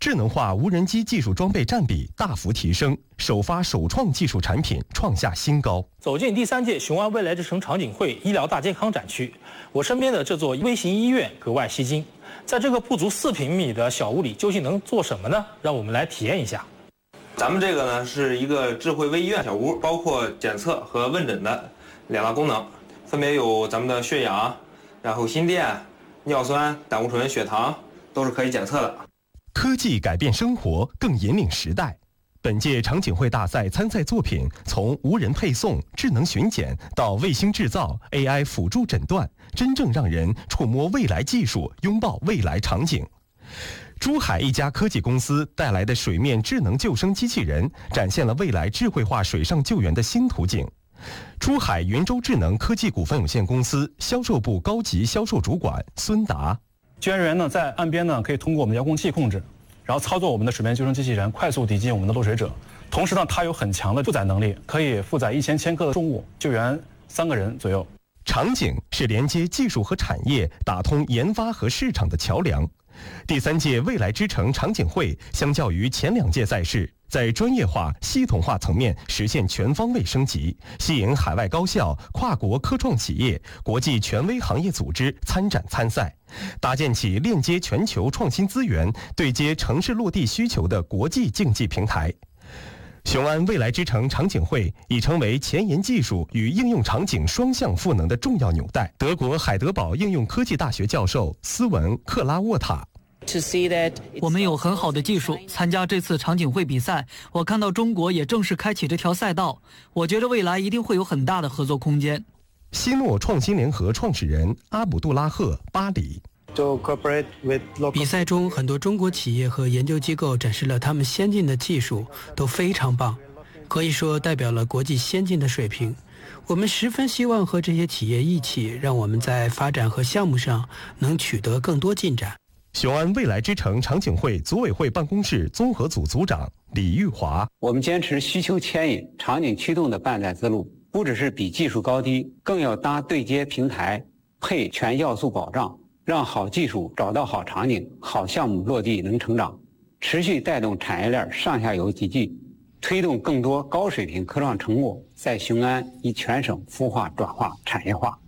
智能化无人机技术装备占比大幅提升，首发首创技术产品创下新高。 走进第3届雄安未来之城场景会医疗大健康展区，我身边的这座微型医院格外吸睛。在这个不足4平米的小屋里，究竟能做什么呢？让我们来体验一下。 咱们这个呢是一个智慧微医院小屋，包括检测和问诊的2大功能，分别有咱们的血氧，然后心电、尿酸、胆固醇、血糖都是可以检测的。 科技改变生活，更引领时代。本届场景会大赛参赛作品从无人配送、智能巡检到卫星制造、AI 辅助诊断，真正让人触摸未来技术，拥抱未来场景。珠海一家科技公司带来的水面智能救生机器人，展现了未来智慧化水上救援的新途径。珠海云州智能科技股份有限公司销售部高级销售主管孙达。 救援人员呢，在岸边呢，可以通过我们的遥控器控制，然后操作我们的水面救生机器人，快速抵近我们的落水者。同时呢，它有很强的负载能力，可以负载1000千克的重物，救援3个人左右。 场景是连接技术和产业、打通研发和市场的桥梁。第3届未来之城场景会相较于前2届赛事，在专业化、系统化层面实现全方位升级，吸引海外高校、跨国科创企业、国际权威行业组织参展参赛，搭建起链接全球创新资源、对接城市落地需求的国际竞技平台。雄安未来之城场景会已成为前沿技术与应用场景双向赋能的重要纽带。德国海德堡应用科技大学教授斯文·克拉沃塔。 我们有很好的技术，参加这次场景会比赛，我看到中国也正式开启这条赛道，我觉得未来一定会有很大的合作空间。 希诺创新联合创始人阿卜杜拉赫·巴里。 比赛中，很多中国企业和研究机构展示了他们先进的技术，都非常棒，可以说代表了国际先进的水平。我们十分希望和这些企业一起，让我们在发展和项目上能取得更多进展。 雄安未来之城场景会组委会办公室综合组组长李玉华。 我们坚持需求牵引、场景驱动的办赛思路，不只是比技术高低，更要搭对接平台，配全要素保障，让好技术找到好场景，好项目落地能成长，持续带动产业链上下游集聚，推动更多高水平科创成果在雄安以全省孵化转化产业化。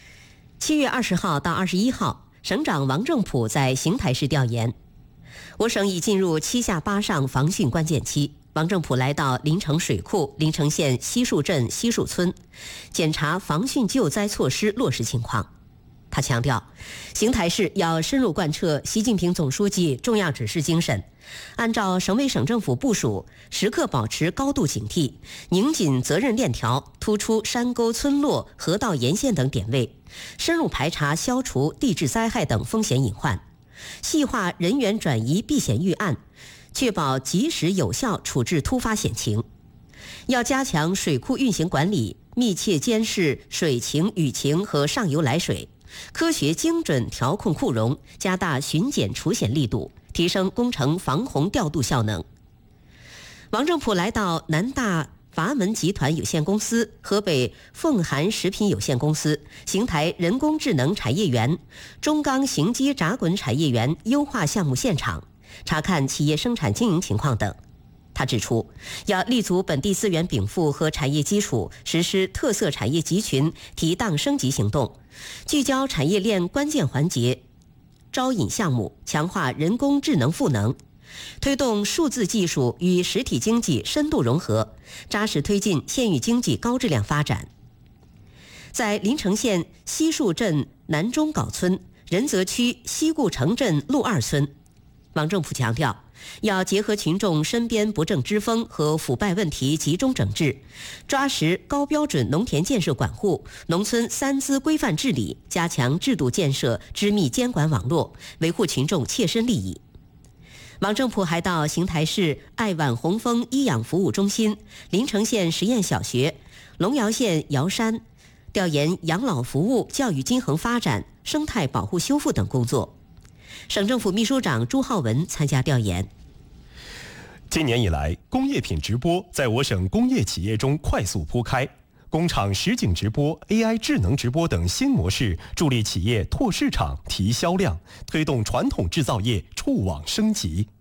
7月20号到21号。省长王正普在邢台市调研，我省已进入7下8上防汛关键期。王正普来到临城水库、临城县西树镇西树村，检查防汛救灾措施落实情况。他强调，邢台市要深入贯彻习近平总书记重要指示精神，按照省委省政府部署，时刻保持高度警惕，拧紧责任链条，突出山沟、村落、河道沿线等点位，深入排查消除地质灾害等风险隐患，细化人员转移避险预案，确保及时有效处置突发险情。要加强水库运行管理，密切监视水情、雨情和上游来水，科学精准调控库容，加大巡检除险力度，提升工程防洪调度效能。王正普来到南大阀门集团有限公司、河北凤涵食品有限公司、邢台人工智能产业园、中钢型机轧滚产业园优化项目现场，查看企业生产经营情况等。他指出，要立足本地资源禀赋和产业基础，实施特色产业集群提档升级行动，聚焦产业链关键环节招引项目，强化人工智能赋能，推动数字技术与实体经济深度融合，扎实推进县域经济高质量发展。在临城县西树镇南中镐村、仁泽区西固城镇路2村，王正普强调，要结合群众身边不正之风和腐败问题集中整治，抓实高标准农田建设管护、农村3资规范治理，加强制度建设织密监管网络，维护群众切身利益。王正普还到邢台市爱晚红枫医养服务中心、临城县实验小学、龙窑县窑山调研养老服务教育均衡发展、生态保护修复等工作。省政府秘书长朱浩文参加调研。 今年以来，工业品直播在我省工业企业中快速铺开，工厂实景直播、AI 智能直播等新模式助力企业拓市场、提销量，推动传统制造业触网升级。